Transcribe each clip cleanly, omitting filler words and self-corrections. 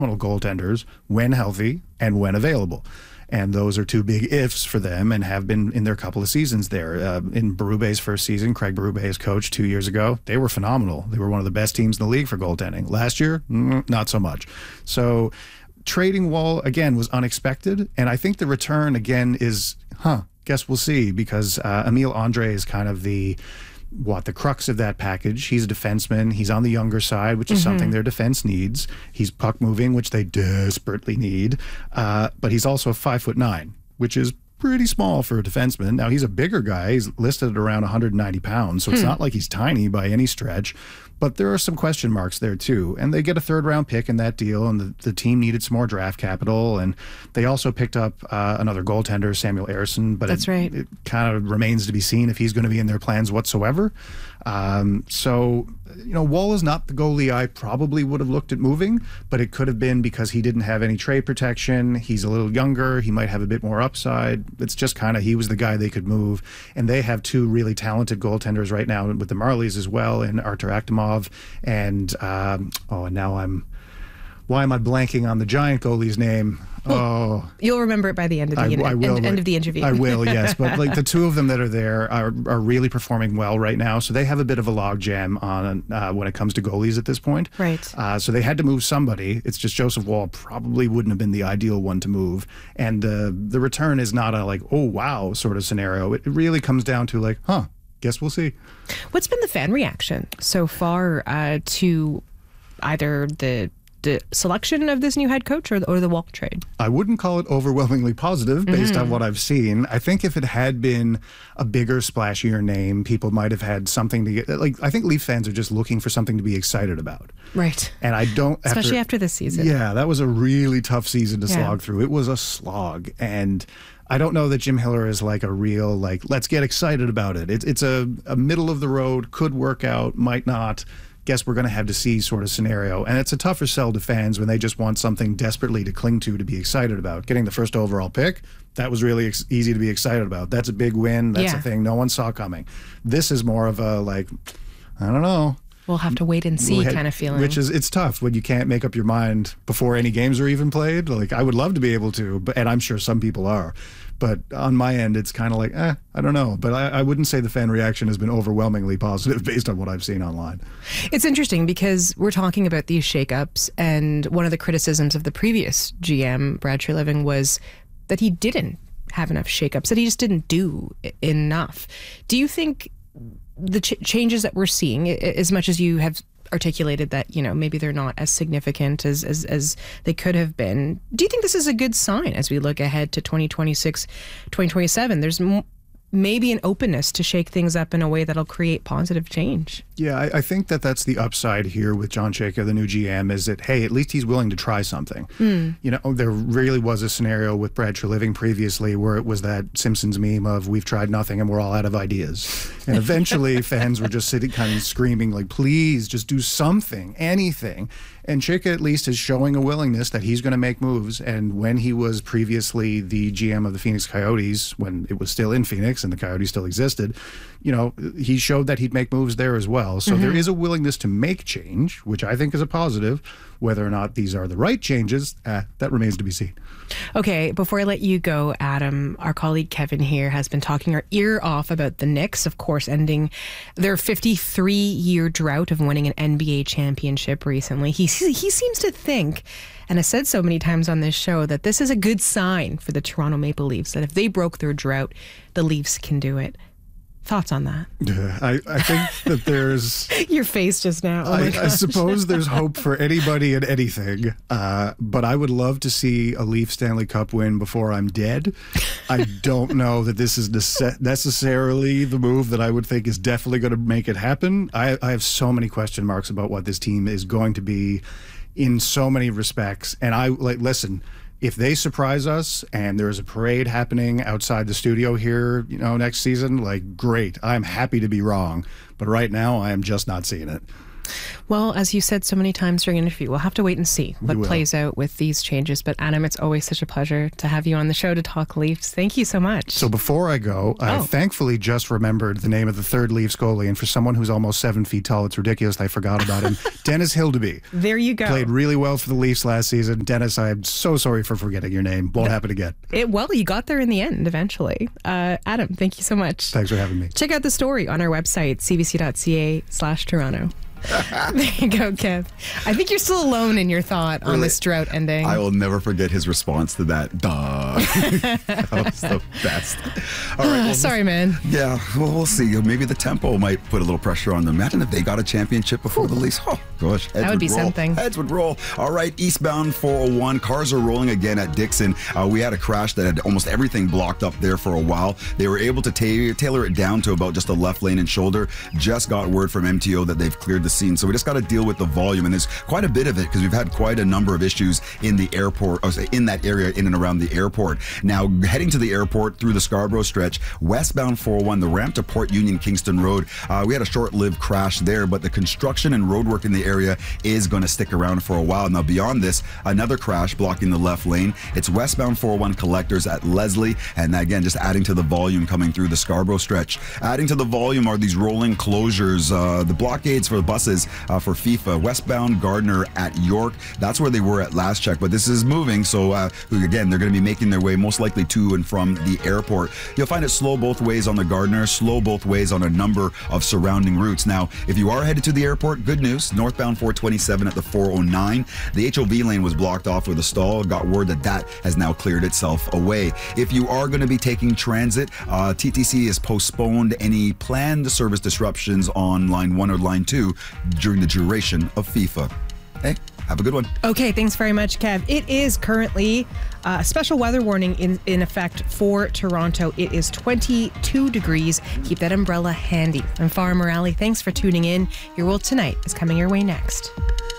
goaltenders when healthy and when available. And those are two big ifs for them and have been in their couple of seasons there. In Berube's first season, Craig Berube as coach 2 years ago, they were phenomenal. They were one of the best teams in the league for goaltending. Last year, not so much. So trading Woll, again, was unexpected. And I think the return, again, is, guess we'll see, because Emil Andre is kind of the crux of that package. He's a defenseman. He's on the younger side, which is something their defense needs. He's puck moving, which they desperately need. But he's also 5'9", which is pretty small for a defenseman. Now, he's a bigger guy. He's listed at around 190 pounds, so it's not like he's tiny by any stretch. But there are some question marks there, too. And they get a third-round pick in that deal, and the team needed some more draft capital. And they also picked up another goaltender, Samuel Ersson. But That's right. It kind of remains to be seen if he's going to be in their plans whatsoever. So, Woll is not the goalie I probably would have looked at moving, but it could have been because he didn't have any trade protection. He's a little younger. He might have a bit more upside. It's just kind of he was the guy they could move. And they have two really talented goaltenders right now with the Marlies as well, and Artur Akhtamov. And, and now why am I blanking on the Giant goalie's name? You'll remember it by the end of the end of the interview. I will, yes. But like the two of them that are there are really performing well right now. So they have a bit of a logjam on when it comes to goalies at this point. Right. So they had to move somebody. It's just Joseph Woll probably wouldn't have been the ideal one to move. And the return is not a like, oh, wow sort of scenario. It really comes down to like, guess we'll see. What's been the fan reaction so far to either the selection of this new head coach or the Woll trade? I wouldn't call it overwhelmingly positive based on what I've seen. I think if it had been a bigger, splashier name, people might have had something to get. Like, I think Leaf fans are just looking for something to be excited about. Right. And I don't. Especially after this season. Yeah, that was a really tough season to slog through. It was a slog. And I don't know that Jim Hiller is like a real, like, let's get excited about it. It's a middle of the road, could work out, might not. Guess we're going to have to see sort of scenario. And it's a tougher sell to fans when they just want something desperately to cling to be excited about. Getting the first overall pick, that was really easy to be excited about. That's a big win. That's a thing no one saw coming. This is more of a, like, I don't know. We'll have to wait and see kind of feeling. Which is, it's tough when you can't make up your mind before any games are even played. Like, I would love to be able to, and I'm sure some people are. But on my end, it's kind of like, I don't know. But I wouldn't say the fan reaction has been overwhelmingly positive based on what I've seen online. It's interesting because we're talking about these shakeups, and one of the criticisms of the previous GM, Brad Treliving, was that he didn't have enough shakeups, that he just didn't do enough. Do you think the changes that we're seeing, as much as you have articulated that, maybe they're not as significant as they could have been, do you think this is a good sign as we look ahead to 2026, 2027? There's maybe an openness to shake things up in a way that'll create positive change. Yeah, I think that's the upside here with John Chayka, the new GM, is that, hey, at least he's willing to try something. There really was a scenario with Brad Treliving previously where it was that Simpsons meme of we've tried nothing and we're all out of ideas. And eventually fans were just sitting kind of screaming like, please just do something, anything. And Chayka at least is showing a willingness that he's going to make moves. And when he was previously the GM of the Phoenix Coyotes, when it was still in Phoenix and the Coyotes still existed, he showed that he'd make moves there as well. So there is a willingness to make change, which I think is a positive. Whether or not these are the right changes, that remains to be seen. Okay, before I let you go, Adam, our colleague Kevin here has been talking our ear off about the Knicks, of course, ending their 53-year drought of winning an NBA championship recently. He seems to think, and has said so many times on this show, that this is a good sign for the Toronto Maple Leafs, that if they broke their drought, the Leafs can do it. Thoughts on that? Yeah, I think that there's... Your face just now. Oh I suppose there's hope for anybody and anything, but I would love to see a Leaf Stanley Cup win before I'm dead. I don't know that this is necessarily the move that I would think is definitely going to make it happen. I have so many question marks about what this team is going to be in so many respects. And listen, if they surprise us and there's a parade happening outside the studio here, next season, like, great. I'm happy to be wrong. But right now, I am just not seeing it. Well, as you said so many times during the interview, we'll have to wait and see what plays out with these changes. But Adam, it's always such a pleasure to have you on the show to talk Leafs. Thank you so much. So before I go, I thankfully just remembered the name of the third Leafs goalie. And for someone who's almost 7 feet tall, it's ridiculous I forgot about him. Dennis Hildeby. There you go. Played really well for the Leafs last season. Dennis, I'm so sorry for forgetting your name. Won't happen again. Well, you got there in the end eventually. Adam, thank you so much. Thanks for having me. Check out the story on our website, cbc.ca/Toronto. There you go, Kev. I think you're still alone in your thought on this drought ending. I will never forget his response to that. Duh. That was the best. All right. Well, sorry, man. Yeah, well, we'll see. Maybe the tempo might put a little pressure on them. Imagine if they got a championship before the Leafs. Oh, gosh. That would be something. Heads would roll. All right, eastbound 401. Cars are rolling again at Dixon. We had a crash that had almost everything blocked up there for a while. They were able to tailor it down to about just a left lane and shoulder. Just got word from MTO that they've cleared the scene. So we just got to deal with the volume, and there's quite a bit of it because we've had quite a number of issues in the airport, in that area, in and around the airport. Now, heading to the airport through the Scarborough stretch, westbound 401, the ramp to Port Union Kingston Road, we had a short-lived crash there, but the construction and road work in the area is going to stick around for a while. Now, beyond this, another crash blocking the left lane. It's westbound 401 collectors at Leslie, and again, just adding to the volume coming through the Scarborough stretch. Adding to the volume are these rolling closures, the blockades for the buses for FIFA. Westbound Gardner at York, that's where they were at last check, but this is moving, so again, they're going to be making their way most likely to and from the airport. You'll find it slow both ways on the Gardner, slow both ways on a number of surrounding routes. Now, if you are headed to the airport, good news, northbound 427 at the 409, the HOV lane was blocked off with a stall. Got word that has now cleared itself away. If you are going to be taking transit, TTC has postponed any planned service disruptions on line 1 or line 2 during the duration of FIFA. Hey, have a good one. Okay, thanks very much, Kev. It is currently a special weather warning in effect for Toronto. It is 22 degrees. Keep that umbrella handy. I'm Farah Morali. Thanks for tuning in. Your World Tonight is coming your way next.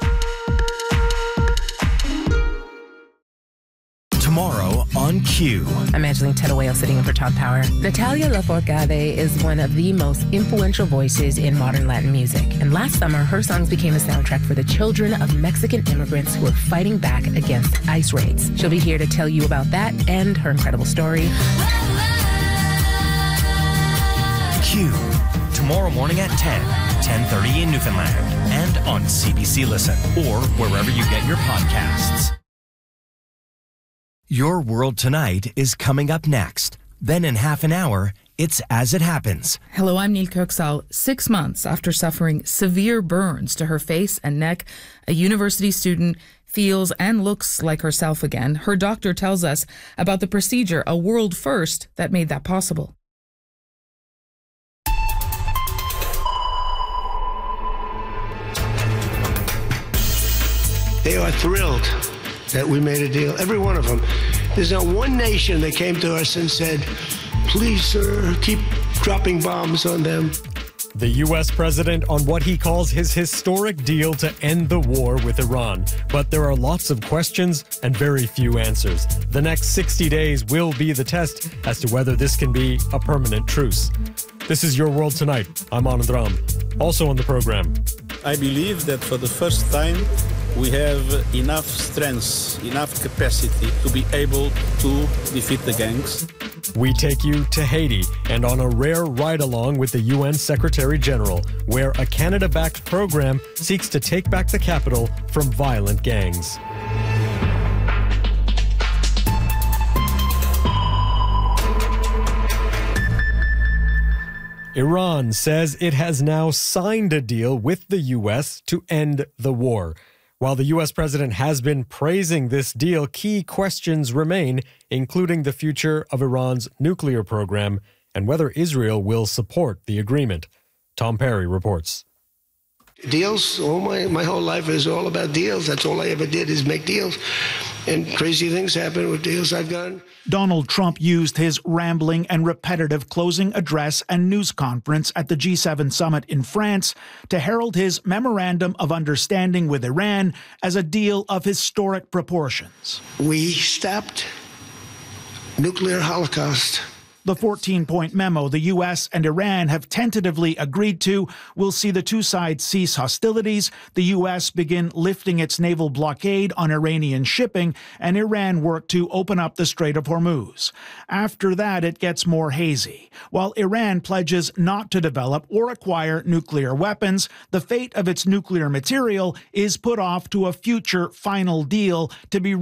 Tomorrow on Q. I'm Angeline Tedowayo sitting in for Todd Power. Natalia Lafourcade is one of the most influential voices in modern Latin music. And last summer, her songs became the soundtrack for the children of Mexican immigrants who are fighting back against ICE raids. She'll be here to tell you about that and her incredible story. Q. Tomorrow morning at 10:30 in Newfoundland. And on CBC Listen or wherever you get your podcasts. Your World Tonight is coming up next. Then in half an hour, it's As It Happens. Hello, I'm Neil Kirksall. 6 months after suffering severe burns to her face and neck, a university student feels and looks like herself again. Her doctor tells us about the procedure, a world first that made that possible. They are thrilled that we made a deal, every one of them. There's not one nation that came to us and said, please, sir, keep dropping bombs on them. The U.S. president on what he calls his historic deal to end the war with Iran. But there are lots of questions and very few answers. The next 60 days will be the test as to whether this can be a permanent truce. This is Your World Tonight. I'm Anand Ram. Also on the program. I believe that for the first time, we have enough strength, enough capacity to be able to defeat the gangs. We take you to Haiti and on a rare ride-along with the UN Secretary General, where a Canada-backed program seeks to take back the capital from violent gangs. Iran says it has now signed a deal with the U.S. to end the war. While the U.S. president has been praising this deal, key questions remain, including the future of Iran's nuclear program and whether Israel will support the agreement. Tom Perry reports. Deals, my whole life is all about deals. That's all I ever did is make deals. And crazy things happen with deals I've done. Donald Trump used his rambling and repetitive closing address and news conference at the G7 summit in France to herald his memorandum of understanding with Iran as a deal of historic proportions. We stopped nuclear holocaust The 14-point memo the U.S. and Iran have tentatively agreed to will see the two sides cease hostilities, the U.S. begin lifting its naval blockade on Iranian shipping, and Iran work to open up the Strait of Hormuz. After that, it gets more hazy. While Iran pledges not to develop or acquire nuclear weapons, the fate of its nuclear material is put off to a future final deal to be